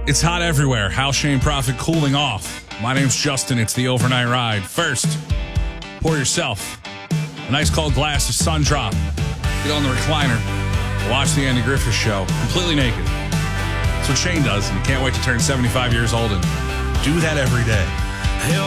It's hot everywhere. Hal Shane Prophet cooling off. My name's Justin. It's the overnight ride. First, pour yourself a nice cold glass of Sun Drop. Get on the recliner. Watch the Andy Griffith Show completely naked. That's what Shane does, and can't wait to turn 75 years old and do that every day.